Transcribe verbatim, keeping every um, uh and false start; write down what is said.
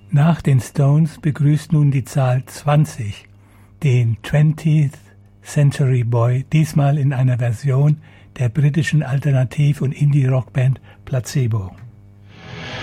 Nach den Stones begrüßt nun die Zahl zwanzig den twentieth Century Boy, diesmal in einer Version der britischen Alternativ- und Indie-Rockband Placebo.